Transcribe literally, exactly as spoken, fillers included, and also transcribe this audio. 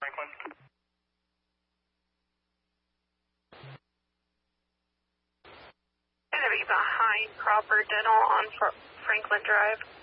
Franklin. Going to be behind Cropper Dental on Fr Franklin Drive.